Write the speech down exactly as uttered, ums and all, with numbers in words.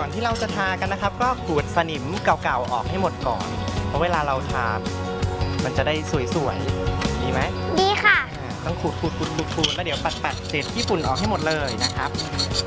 อนที่เราจะทากันนะครับก็ขูดสนิมเก่าๆออกให้หมดก่อนเพราะเวลาเราทามันจะได้สวยๆดีไหมดีค่ะต้องขูดขูดขูดขูดขูดแล้วเดี๋ยวปัดปัดเศษขี้ฝุ่นออกให้หมดเลยนะครับ